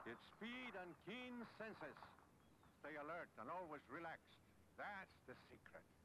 It's speed and keen senses. Stay alert and always relaxed. That's the secret.